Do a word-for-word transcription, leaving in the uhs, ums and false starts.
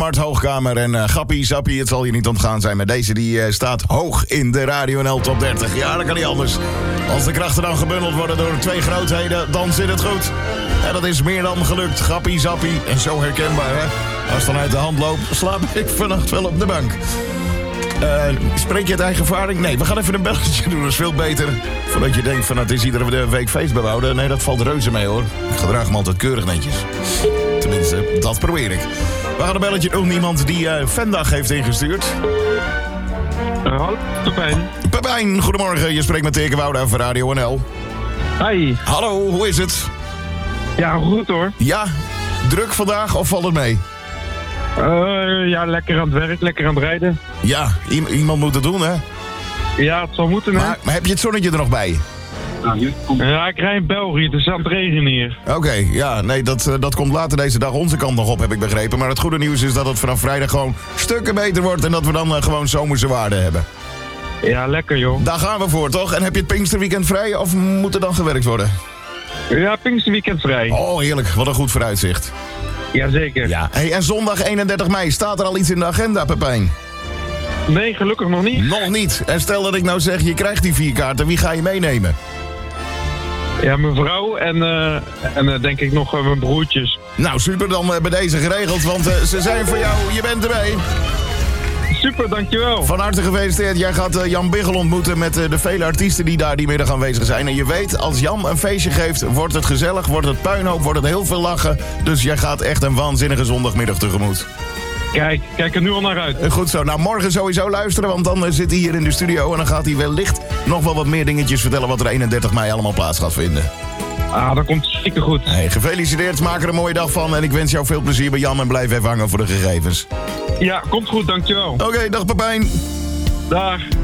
Mart Hoogkamer en uh, Gappie Zappie, het zal je niet ontgaan zijn. Maar deze die uh, staat hoog in de Radio N L Top dertig. Ja, dat kan niet anders. Als de krachten dan gebundeld worden door twee grootheden, dan zit het goed. En dat is meer dan gelukt. Gappie Zappie, en zo herkenbaar, hè. Als het dan uit de hand loopt, slaap ik vannacht wel op de bank. Uh, spreek je het eigen ervaring? Nee, we gaan even een belletje doen, dat is veel beter. Voordat je denkt van het is iedere week feestbehouden. Nee, dat valt reuze mee hoor. Ik gedraag me altijd keurig netjes. Tenminste, dat probeer ik. We gaan een belletje doen, iemand die uh, Vendag heeft ingestuurd. Uh, hallo, Pepijn. Pepijn, goedemorgen. Je spreekt met Teke Wouda van Radio N L. Hi. Hallo, hoe is het? Ja, goed hoor. Ja, druk vandaag of valt het mee? Uh, ja, lekker aan het werk, lekker aan het rijden. Ja, i- iemand moet het doen, hè? Ja, het zal moeten, hè? Maar, maar heb je het zonnetje er nog bij? Ja, ik rij in België, het is aan het regenen hier. Oké, okay, ja, nee, dat, uh, dat komt later deze dag onze kant nog op, heb ik begrepen. Maar het goede nieuws is dat het vanaf vrijdag gewoon stukken beter wordt en dat we dan uh, gewoon zomerse waarden hebben. Ja, lekker joh. Daar gaan we voor, toch? En heb je het Pinksterweekend vrij of moet er dan gewerkt worden? Ja, Pinksterweekend vrij. Oh, heerlijk. Wat een goed vooruitzicht. Jazeker. Ja. Hey, en zondag eenendertig mei, staat er al iets in de agenda, Pepijn? Nee, gelukkig nog niet. Nog niet. En stel dat ik nou zeg, je krijgt die vier kaarten, wie ga je meenemen? Ja, mijn vrouw en, uh, en uh, denk ik nog uh, mijn broertjes. Nou, super, dan uh, bij deze geregeld, want uh, ze zijn voor jou, je bent erbij. Super, dankjewel. Van harte gefeliciteerd. Jij gaat uh, Jan Biggel ontmoeten met uh, de vele artiesten die daar die middag aanwezig zijn. En je weet, als Jan een feestje geeft, wordt het gezellig, wordt het puinhoop, wordt het heel veel lachen. Dus jij gaat echt een waanzinnige zondagmiddag tegemoet. Kijk, kijk er nu al naar uit. Uh, goed zo. Nou, morgen sowieso luisteren, want dan uh, zit hij hier in de studio en dan gaat hij wellicht nog wel wat meer dingetjes vertellen wat er eenendertig mei allemaal plaats gaat vinden. Ah, dat komt zeker goed. Hey, gefeliciteerd, maak er een mooie dag van en ik wens jou veel plezier bij Jan en blijf even hangen voor de gegevens. Ja, komt goed, dankjewel. Oké, okay, dag Pepijn. Dag.